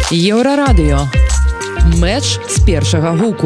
Еўрарадыё. Мэч з першага гуку.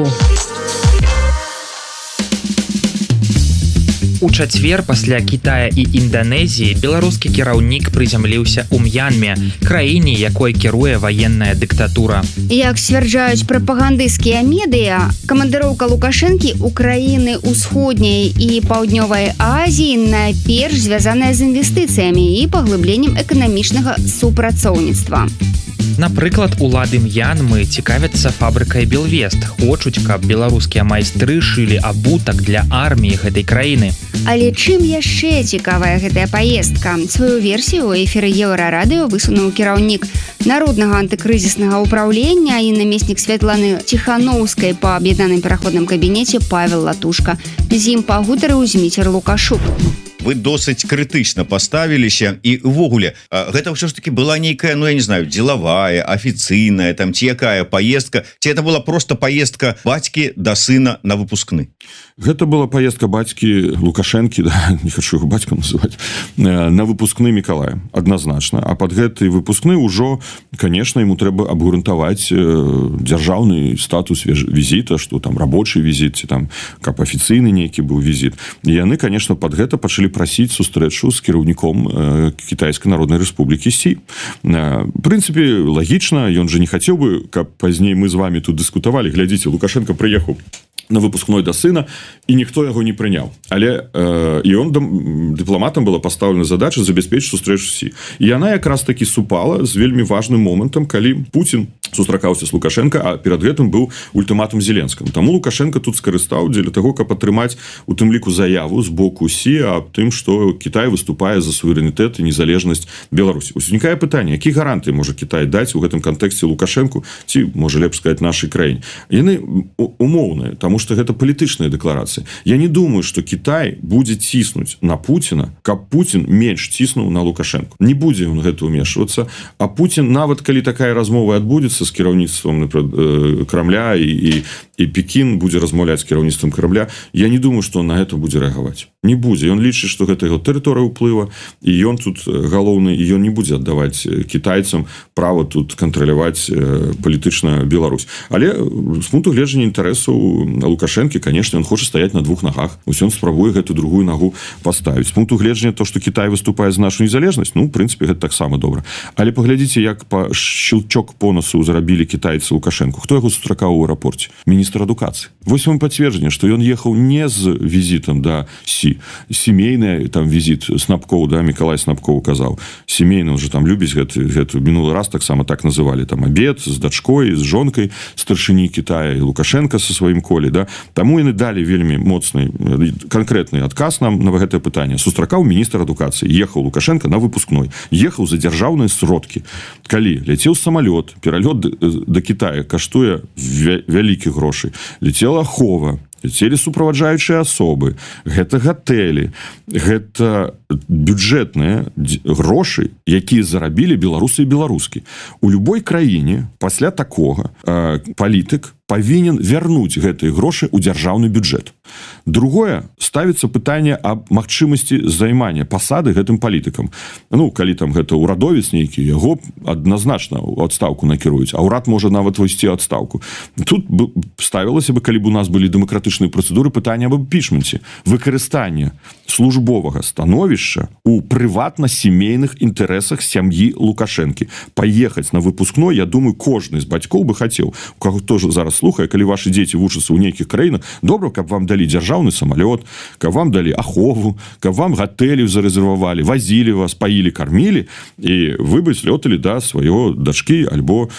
У чацвер пасля Кітая і Інданезіі беларускі кіраўнік прызямліўся ў М'янме, краіне, якой кіруе ваенная дыктатура. Як сцвярджаюць прапагандысцкія медыа, камандыроўка Лукашэнкі ў краіны ўсходняй і паўднёвай Азіі найперш звязаная з інвестыцыямі і паглыбленнем эканамічнага супрацоўніцтва. Напрыклад, улады М'янмы цікавяцца фабрыкай «Белвест». Хочуць, каб беларускія майстры шылі абутак для арміі гэтай краіны. Але чым яшчэ цікавая гэтая паездка? Сваю версію ў эфіры Еўрарадыё высунуў кіраўнік Народнага антыкрызіснага ўпраўлення і намеснік Святланы Ціханоўскай па аб'яднаным пераходным кабінеце Павел Латушка. З ім пагутарыў Зміцер Лукашук. Вы досыць крытычна паставіліся і ўвогуле гэта ўсё ж таки была нейкая, я не знаю, дзелавая, афіцыйная, там ці якая паездка, ці это была просто паездка бацькі да сына на выпускны? Гэта была паездка бацькі Лукашэнкі, да, не хочу яго бацькам называць, на выпускны Мікалая, адназначна. А пад гэты выпускны ўжо, конечно, ему трэба абгрунтаваць дзяржаўны статус візіта, што там рабочий візіт, ці там каб афіцыйны нейкі быў візіт. І яны, конечно, пад гэта пачалі прасіць сустрэчу з кіраўніком Кітайскай Народнай Рэспублікі Сі. В прынцыпе, лагічна, ён же не хацеў бы, каб пазней мы з вами тут дыскутавалі. Глядзіце, Лукашенко прыехаў на выпускной да сына, і ніхто яго не прыняў. Але і он дыпламатам была пастаўлена задача забяспечыць сустрэчу Сі. І яна якраз такі супала з вельмі важным момантам, калі Пуцін сустракаўся з Лукашенко, а перад гэтым быў ультыматум Зеленскаму. Таму Лукашенко тут скарыстаў дзеля таго, каб атрымаць у тым ліку заяву з боку Сі аб тым, што Кітай выступае за суверэнітэт і незалежнасць Беларусі. Узнікае пытанне, які гарантыі можа Кітай даць у гэтым кантэксце Лукашенку, ці, можа лепш сказаць, нашай краіне. Яны умоўныя, таму што гэта палітычная дэкларацыя. Я не думаю, што Кітай будзе ціснуць на Пуціна, каб Пуцін менш ціснуў на Лукашенко. Не будзе ён гэта ўмешвацца, а Пуцін, нават калі такая размова адбудзецца з кіраўніцтвам, напрыклад, Крамля і Пекін будзе размаўляць з кіраўніцтвам Крамля, я не думаю, што он на гэта будзе рэагаваць. Не будзе. Ён лічыць, што гэта яго тэрыторыя ўплыва, і ён тут галоўны, і ён не будзе аддаваць кітайцам права тут кантраляваць палітычна Беларусь. Але з пункту гледжання інтарэсаў Лукашэнкі, конечно, он хоча стаяць на двух нагах. Усё он спрабуе гэту другую нагу паставіць. З пункту гледжання то, што Кітай выступае за нашу незалежнасць, ну, в прынцыпе, гэта таксама добра. Але паглядзіце, як па шчылчок по носу зрабілі кітайцы Лукашэнку. Хто яго сустракаў у аэрапорце? Міністр адукацыі. Вось вам пацверджанне, што ён ехаў не з візітам да Сі. Сімейны там візіт Снапкоў, да, Мікалай Снапкоў казаў. Сімейны, он же там любіць гэту мінулы раз таксама так называлі. Там абед з дачкой, з жонкай старшыні Кітая і Лукашенко са сваім колі, да. Таму яны далі вельмі моцны, канкрэтны адказ нам на гэтае пытанне. Сустракаў міністр адукацыі. Ехаў Лукашенко на выпускной. Ехаў за дзяржаўныя сродкі. Калі ляцеў самалёт, пералёт да Кітая каштуе вялікіх грошай. Летела ахова, летели суправаджаючыя асобы, гэта гатэлі, гэта бюджэтныя грошы, якія зарабілі беларусы і беларускі. У любой краіне пасля такога палітык павінен вярнуць гэтыя грошы ў дзяржаўны бюджэт. Другое, ставіцца пытанне аб магчымасці займання пасады гэтым палітыкам. Ну, калі там гэта ўрадовец нейкі, яго адназначна ў адстаўку накіруюць, а ўрад можа нават высці адстаўку. Тут ставілася бы, калі б у нас былі дэмакратычныя працэдуры, пытанне аб імпічменце. Выкарыстанне службовага становішча у прыватна-сямейных інтарэсах сям'і Лукашэнкі. Паехаць на выпускной, я думаю, кожны з бацькоў бы хацеў, у каго тоже зараз слухае, калі ваши дзеці вучацца ў нейкіх краінах, добра, каб вам далі дзяржаўны самалёт, каб вам далі ахову, каб вам гатэлі зарэзервавалі, вазілі вас, паілі, кармілі, і вы бы слёталі да свайго дачкі альбо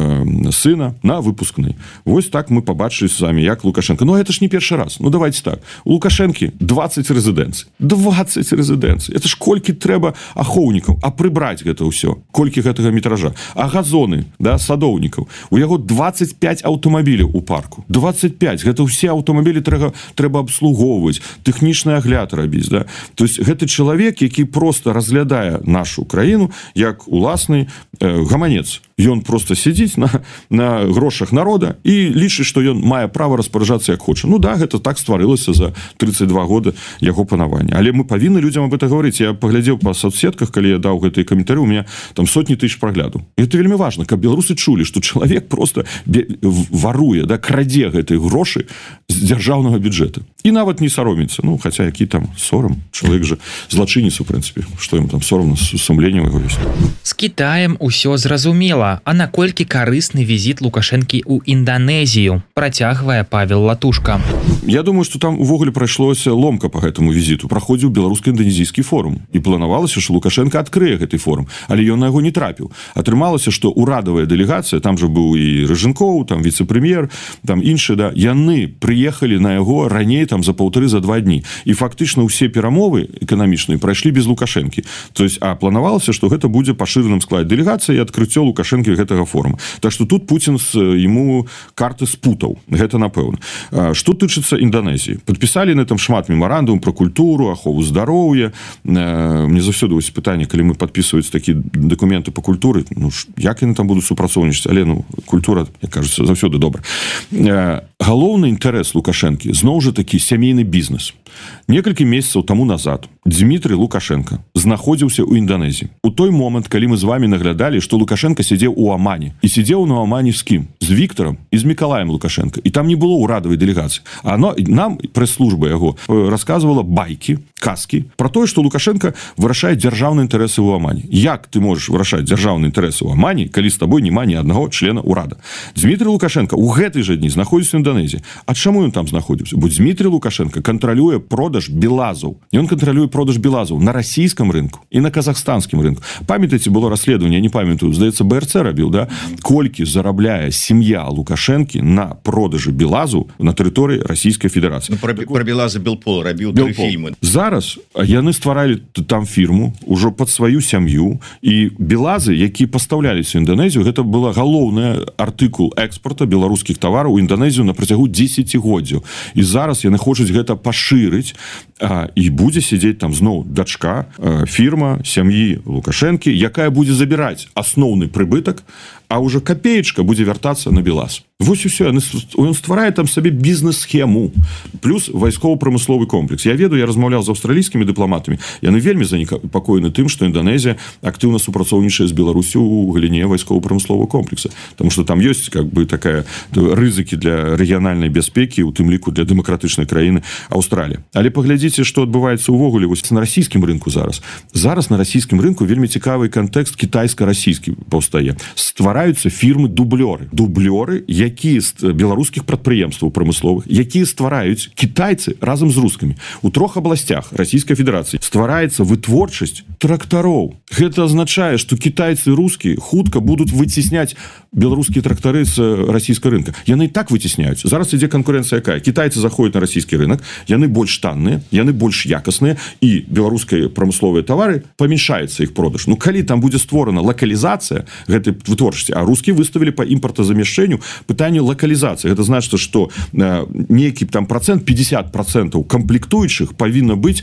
сына на выпускны. Вось так мы пабачылі з вами, як Лукашенко. Ну, гэта ж не першы раз. Ну, давайте так. У Лукашэнкі 20 рэзідэнцый. 20 рэзідэнцый. Это ж колькі трэба ахоўнікаў, а прыбраць гэта ўсё. Колькі гэтага метража. А газоны, да, садоўнікаў. У яго 25 аўтамабіляў у парку. 25. Гэта ўсе аўтамабілі трэба абслугоўваць, тэхнічны агляд рабіць, да. То есть гэты чалавек, які просто разглядае нашу краіну як уласны гаманец. ён просто сядзіць на грошах народа і лічыць, што ён мае права распараджацца як хоча. Ну да, гэта так стварылася за 32 года яго панавання. Але мы павінны людзям об это гаварыць. Я паглядзеў па соцсетках, калі я даў гэтыя каментары, у меня там сотні тысяч праглядаў. І это вельмі важна, каб беларусы чулі, што чалавек просто варуе, да, крадзе гэтыя грошы з дзяржаўнага бюджэта. І нават не сароміцца. Ну, хаця які там сорам, чалавек же злачынец, у прынцыпе, што ім там сорамна, сумленне яго ёсць. З Кітаем усё зразумела, а наколькі карысны візіт Лукашэнкі ў Інданезію, працягвае Павел Латушка. Я думаю, што там увогуле прайшлося ломка по гэтаму візіту. Праходзіў беларуска-інданезійскі форум. І планавалася, што Лукашенко адкрые гэты форум, але ён на яго не трапіў. Атрымалася, што урадавая дэлегацыя, там же быў і Рыжынкоў, там віцэ-прэм'ер, там іншы, да, яны прыехалі на яго раней там за 1,5-2 дні. І фактычна ўсе перамовы эканамічныя прайшлі без Лукашэнкі. То есть, а планавалася, што гэта будзе пашыраным складзе дэлегацыі і адкрыццё Лукашэнкі гэтага форума. Так што тут Пуцін ему карты спутаў. Гэта напэўна. Што тычыцца Інданезіі? Падпісалі на там шмат мемарандум про культуру, ахову здароўя. Мне заўсёды вось пытанне, калі мы падпісваюць такія дакументы по культуры, ну, як яны там будуць супрацоўнічаць, але ну, культура, як кажуцца, заўсёды добра. Галоўны інтарэс Лукашэнкі зноў жа такі сямейны бізнес. Некалькі месяцаў таму назад Дмітрый Лукашенко знаходзіўся ў Інданезіі. У той момант, калі мы з вами наглядалі, што Лукашенко сидзеў у Амане. І сидзеў на Амане з кім? З Віктором і з Мікалаем Лукашенко. І там не было урадавай дэлегацыі. А нам прэс-служба яго расказвала байкі, казкі про тое, што Лукашенко вырашае дзяржаўныя інтарэсы ў Амане. Як ты можаш вырашаць дзяржаўныя інтарэсы ў Амане, калі з табой няма ні аднаго члена ўрада? Дмітрий Лукашенко ў гэтай жа дні знаходзіўся ў Інданезіі. А чаму ён там знаходзіўся? Бо Дмітрий Лукашенко кантралюе продаж белазаў. Ён кантралюе продаж белазаў на расійскім рынку і на казахстанскім рынку. Памятаеце, было расследаванне, я не памятаю, здаецца, БРЦ рабіў, да? Колькі зарабляе сям'я Лукашэнкі на продажы белазаў на тэрыторыі Расійскай Федэрацыі. Ну, про белазы Белпол рабіў 3 фільмы. Зараз яны стваралі там фірму ўжо пад сваю сям'ю, і белазы, якія пастаўляліся ў Інданезію, гэта была галоўная артыкул экспорта беларускіх тавараў у Інданезію на працягу 10годдзяў. І зараз яны хочуць гэта пашырыць, і будзе сидзець там зноў дачка, фірма сям'і Лукашэнкі, якая будзе забіраць асноўны прыбытак, а уже копеечка будзе вяртацца на белаз. Вось і ўсё, ён стварае там сабе бізнес-схему, плюс вайсково-прамысловы комплекс. Я ведаю, я размаўляў з аўстралійскімі дыпламатамі, яны вельмі занепакоены тым, што Інданезія актыўна супрацоўнічае з Беларусю ў галіне вайсково-прамысловага комплекса, потому что там ёсць как бы такая рызыкі для рэгіянальнай бяспекі, у тым ліку для дэмакратычнай краіны Аўстралія. Але паглядзіце, што адбываецца ўвогуле вось на расійскім рынку зараз. Зараз на расійскім рынку вельмі цікавы кантэкст кітайска-расійскі паўстае. Ствараюцца фірмы-дублёры. Дублёры, якія з беларускіх прадпрыемстваў прамысловых, якія ствараюць кітайцы разам з рускамі. У 3 абласцях Расійскай Федэрацыі ствараецца вытворчасць трактароў. Гэта азначае, што кітайцы і рускія хутка будуць выцісняць беларускія трактары з расійскага рынка. Яны і так выцісняюць. Зараз ідзе канкурэнцыя якая? Кітайцы заходзяць на расійскі рынок, яны больш танныя, яны больш якасныя, і беларускія прамысловыя тавары памяншаецца іх продаж. Ну калі там будзе створана лакалізацыя гэтай вытворчасці, а рускія выставілі па імпартазамяшчэнню пытанне лакалізацыі. Гэта значыць, што нейкі там процент, 50% камплектуючых павінна быць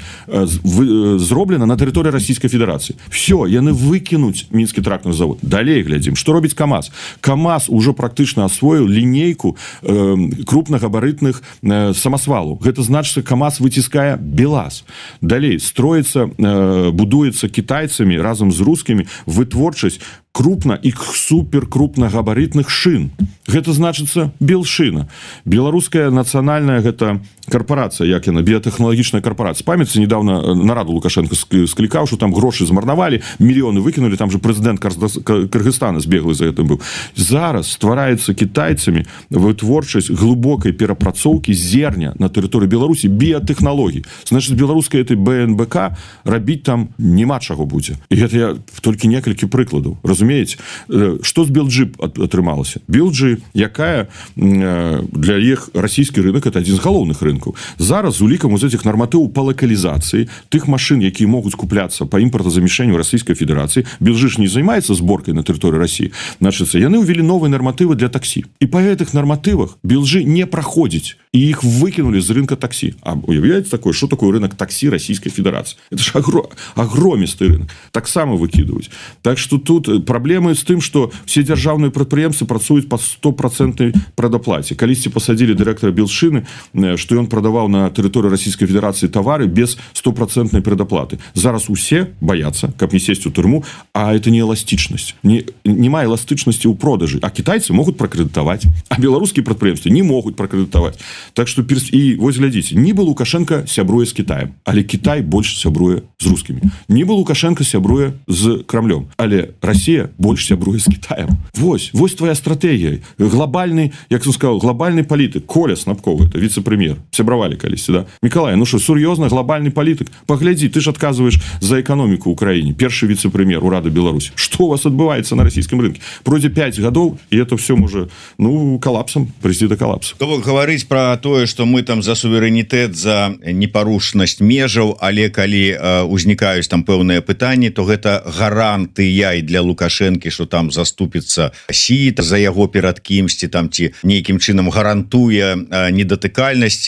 зроблена на тэрыторыі Расійскай Федэрацыі. Все, яны выкінуць мінскі трактарны завод. Далей глядзім, што робіць КамАЗ. КамАЗ ужо практычна асвоіў лінейку крупнагабарытных самасвалаў. Гэта значыць, КамАЗ выціскае белаз. Далей строіцца, будуецца кітайцамі разам з рускімі вытворчасць крупна і суперкрупнагабарытных шын. Гэта значыцца Белшына. Беларуская нацыянальная гэта карпорацыя, як яна, біятэхналагічная карпорацыя. Памятаеце, недавно нараду Лукашенко склікаў, што там грошы змарнавалі, мільёны выкінулі, там же прэзідэнт Кыргызстана збеглы за гэтым быў. Зараз ствараецца кітайцамі вытворчасць глыбокай перапрацоўкі зерня на тэрыторыі Беларусі біятэхналогій. Значыць, беларуская этой БНБК рабіць там няма чаго будзе. І гэта я толькі некалькі прыкладаў. Разумееце, што з Белджи атрымалася? Белджи, якая для іх расійскі рынок, это адзін з галоўных рынкаў. Зараз з улікам з этих нарматываў па лакалізацыі тых машын, якія могуць купляцца па імпартазамяшчэнню Расійскай Федэрацыі, Белджи ж не займаецца зборкай на тэрыторыі Расіі. Значыцца, яны ўвялі новыя нарматывы для таксі. І па гэтых нарматывах Белджи не праходзіць и их выкинули з рынка такси. А уявляете такое, что такое рынок такси Российской Федерации? Это же огромистый рынок. Так само выкидывать. Так что тут проблемы с тем, что все державные предприемцы працуют по 100% предоплате. Колись посадили директора Белшины, что он продавал на территории Российской Федерации товары без 100% предоплаты. Зараз усе боятся, как не сесть у тюрьму, а это не эластичность. Нема эластичности у продажи. А китайцы могут прокредитовать, а белорусские предприемцы не могут прокредитовать. Так что, и вот глядите, нібы Лукашенко сябруе с Китаем, але Китай больше сябруе с русскими. Нібы Лукашенко сябруе с Кремлем, але Россия больше сябруе с Китаем. Вось твоя стратегия. Глобальный, як он сказал, глобальный политик. Коля Снапков, это вице-премьер. Сябровали колись, да? Миколай, ну что, серьезно, глобальный политик? Погляди, ты же отказываешь за экономику Украине. Первый вице-премьер у Рады Беларуси. Что у вас отбывается на российском рынке? Пройдет 5 годов, и это все может, коллапсом, прийти до коллапса. То говорить про то, что мы там за суверэнітэт, за непарушнасць межаў, але калі узнікаюць там пэўныя пытанні, то гэта гарантыя і для Лукашэнкі, что там заступіцца Сі за яго перад кімсьці там ці нейкім чынам гарантуе недатыкальнасць